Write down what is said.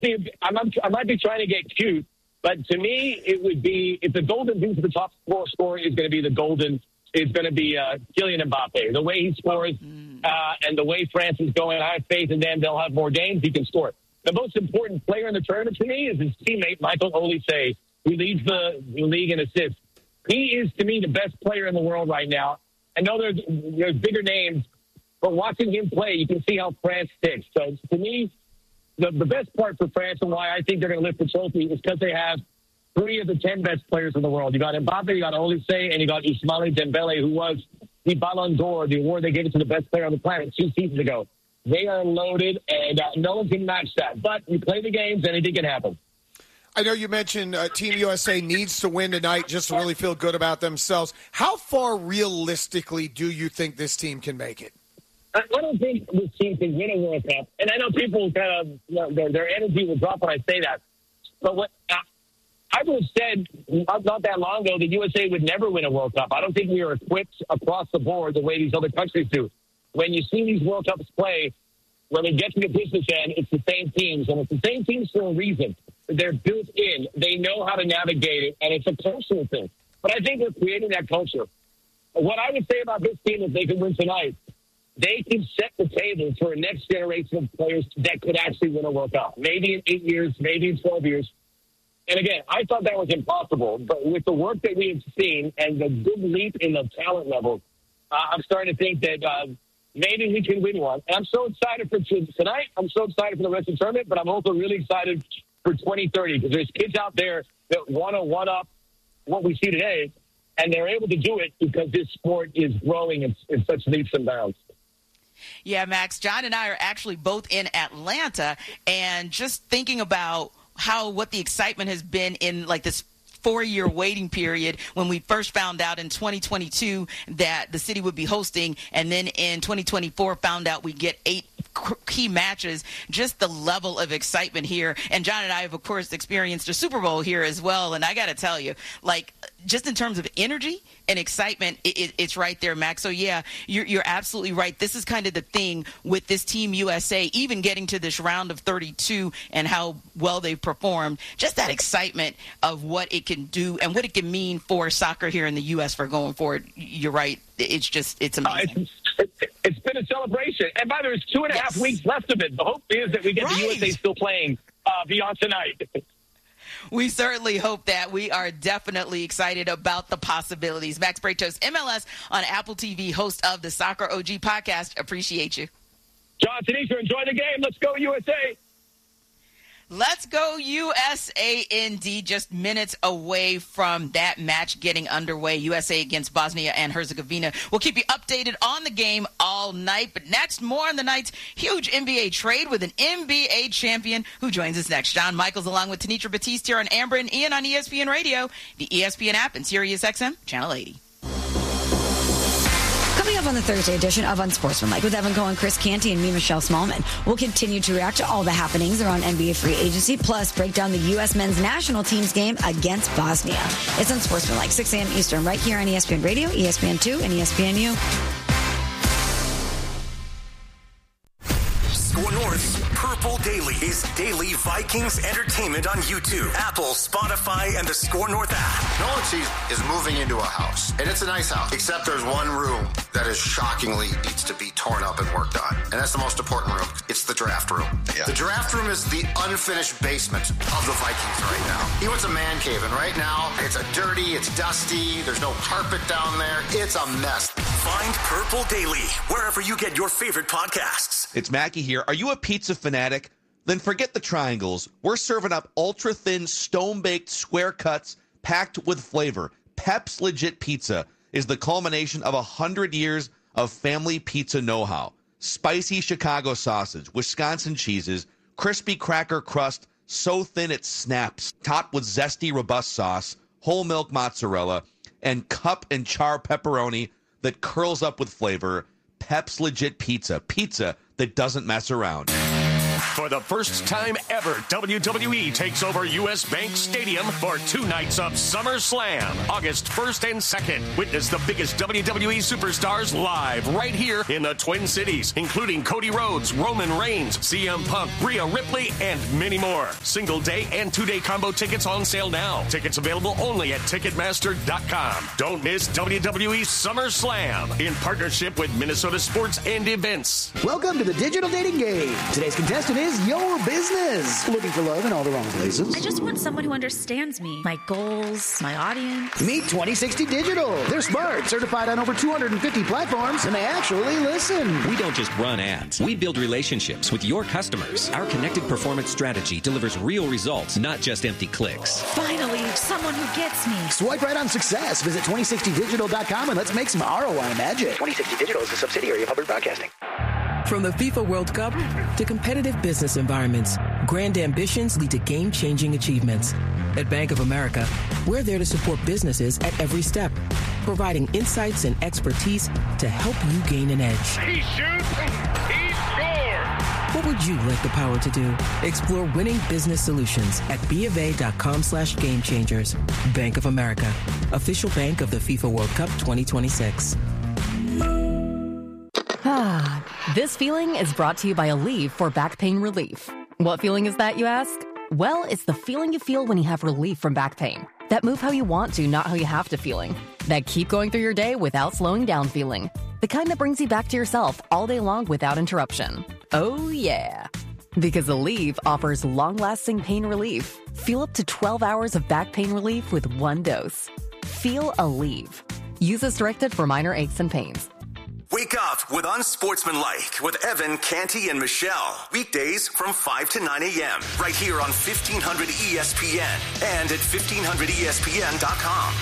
I might be trying to get cute, but to me, it would be if the golden boot for the top scorer is going to be Kylian Mbappe. The way he scores and the way France is going, I have faith in them. They'll have more games. He can score. The most important player in the tournament to me is his teammate, Michael Olise, who leads the league in assists. He is, to me, the best player in the world right now. I know there's bigger names, but watching him play, you can see how France ticks. So, to me, the best part for France and why I think they're going to lift the trophy is because they have 3 of the 10 best players in the world. You got Mbappe, you got Olise, and you got Ousmane Dembele, who was the Ballon d'Or, the award they gave it to the best player on the planet 2 seasons ago. They are loaded, and no one can match that. But you play the games, anything can happen. I know you mentioned Team USA needs to win tonight just to really feel good about themselves. How far realistically do you think this team can make it? I don't think this team can win a World Cup. And I know people kind of, their energy will drop when I say that. But what I would have said not that long ago that USA would never win a World Cup. I don't think we are equipped across the board the way these other countries do. When you see these World Cups play, when they get to the business end, it's the same teams. And it's the same teams for a reason. They're built in. They know how to navigate it, and it's a cultural thing. But I think we're creating that culture. What I would say about this team is they can win tonight. They can set the table for a next generation of players that could actually win a World Cup. Maybe in 8 years, maybe in 12 years. And again, I thought that was impossible. But with the work that we have seen and the good leap in the talent level, I'm starting to think that maybe we can win one. And I'm so excited for tonight. I'm so excited for the rest of the tournament, but I'm also really excited for 2030 because there's kids out there that want to one-up what we see today, and they're able to do it because this sport is growing in such leaps and bounds. Yeah, Max, John and I are actually both in Atlanta, and just thinking about what the excitement has been in like this 4-year waiting period when we first found out in 2022 that the city would be hosting, and then in 2024 found out we get 8 key matches, just the level of excitement here. And John and I have, of course, experienced a Super Bowl here as well. And I got to tell you, like, just in terms of energy and excitement, it's right there, Max. So, yeah, you're absolutely right. This is kind of the thing with this Team USA, even getting to this round of 32 and how well they've performed, just that excitement of what it can do and what it can mean for soccer here in the U.S. for going forward. You're right. It's amazing. It's been a celebration. And by the way, there's 2.5 weeks left of it. The hope is that we get the USA still playing beyond tonight. We certainly hope that. We are definitely excited about the possibilities. Max Bretos, MLS on Apple TV, host of the Soccer OG podcast. Appreciate you. John, Tanisha, enjoy the game. Let's go, USA. Let's go USA indeed. Just minutes away from that match getting underway. USA against Bosnia and Herzegovina. We'll keep you updated on the game all night. But next, more on the night's huge NBA trade with an NBA champion who joins us next. John Michaels along with Tanitra Batiste here on Amber and Ian on ESPN Radio, the ESPN app, and SiriusXM Channel 80. Coming up on the Thursday edition of Unsportsmanlike with Evan Cohen, Chris Canty, and me, Michelle Smallman. We'll continue to react to all the happenings around NBA free agency, plus break down the U.S. men's national team's game against Bosnia. It's Unsportsmanlike, 6 a.m. Eastern, right here on ESPN Radio, ESPN2, and ESPNU. Score North's Purple Daily is daily Vikings entertainment on YouTube, Apple, Spotify, and the Score North app. Nolan Cheese is moving into a house, and it's a nice house, except there's one room that is shockingly needs to be torn up and worked on, and that's the most important room. It's the draft room. Yeah. The draft room is the unfinished basement of the Vikings right now. He wants a man cave, and right now it's dirty, it's dusty, there's no carpet down there. It's a mess. Find Purple Daily wherever you get your favorite podcasts. It's Mackie here. Are you a pizza fanatic? Then forget the triangles. We're serving up ultra-thin, stone-baked square cuts packed with flavor. Pep's Legit Pizza is the culmination of 100 years of family pizza know-how. Spicy Chicago sausage, Wisconsin cheeses, crispy cracker crust, so thin it snaps, topped with zesty, robust sauce, whole milk mozzarella, and cup and char pepperoni that curls up with flavor. Pep's Legit Pizza. Pizza that doesn't mess around. For the first time ever, WWE takes over U.S. Bank Stadium for 2 nights of SummerSlam, August 1st and 2nd. Witness the biggest WWE superstars live right here in the Twin Cities, including Cody Rhodes, Roman Reigns, CM Punk, Rhea Ripley, and many more. Single day and 2-day combo tickets on sale now. Tickets available only at Ticketmaster.com. Don't miss WWE SummerSlam in partnership with Minnesota Sports and Events. Welcome to the Digital Dating Game. Today's contestant is your business. Looking for love in all the wrong places? I just want someone who understands me, my goals, my audience. Meet 2060 Digital. They're smart, certified on over 250 platforms, and they actually listen. We don't just run ads. We build relationships with your customers. Our connected performance strategy delivers real results, not just empty clicks. Finally, someone who gets me. Swipe right on success. Visit 2060digital.com and let's make some ROI magic. 2060 Digital is a subsidiary of Hubbard Broadcasting. From the FIFA World Cup to competitive business environments, grand ambitions lead to game-changing achievements. At Bank of America, we're there to support businesses at every step, providing insights and expertise to help you gain an edge. He shoots, he scores! What would you like the power to do? Explore winning business solutions at BofA.com/gamechangers. Bank of America, official bank of the FIFA World Cup 2026. This feeling is brought to you by Aleve for back pain relief. What feeling is that, you ask? Well, it's the feeling you feel when you have relief from back pain. That move how you want to, not how you have to feeling. That keep going through your day without slowing down feeling. The kind that brings you back to yourself all day long without interruption. Oh, yeah. Because Aleve offers long-lasting pain relief. Feel up to 12 hours of back pain relief with 1 dose. Feel Aleve. Use as directed for minor aches and pains. Wake up with Unsportsmanlike with Evan, Canty, and Michelle. Weekdays from 5 to 9 a.m. right here on 1500 ESPN and at 1500ESPN.com.